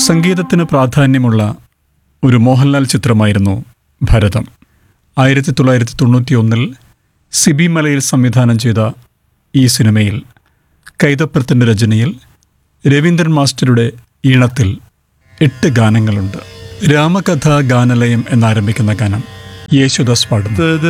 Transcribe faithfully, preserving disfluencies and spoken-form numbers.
സംഗീതത്തിന് പ്രാധാന്യമുള്ള ഒരു മോഹൻലാൽ ചിത്രമായിരുന്നു ഭരതം. ആയിരത്തി തൊള്ളായിരത്തി തൊണ്ണൂറ്റി ഒന്നിൽ സിബി മലയിൽ സംവിധാനം ചെയ്ത ഈ സിനിമയിൽ കൈതപ്രത്തിൻ്റെ രചനയിൽ രവീന്ദ്രൻ മാസ്റ്ററുടെ ഈണത്തിൽ എട്ട് ഗാനങ്ങളുണ്ട്. രാമകഥാ ഗാനലയം എന്നാരംഭിക്കുന്ന ഗാനം യേശുദാസ് പാടുന്നു.